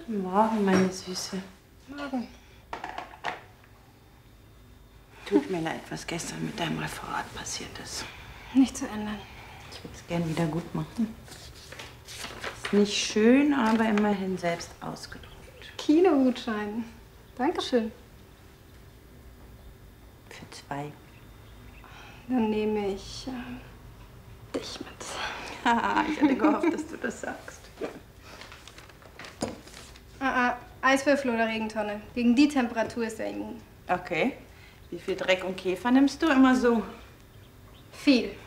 Morgen, meine Süße. Morgen. Tut mir leid, was gestern mit deinem Referat passiert ist. Nicht zu ändern. Ich würde es gern wieder gut machen. Ist nicht schön, aber immerhin selbst ausgedrückt. Kinogutschein. Dankeschön. Für 2. Dann nehme ich dich mit. Haha, ich hatte gehofft, dass du das sagst. Eiswürfel oder Regentonne. Gegen die Temperatur ist er immun. Okay. Wie viel Dreck und Käfer nimmst du immer so? Viel.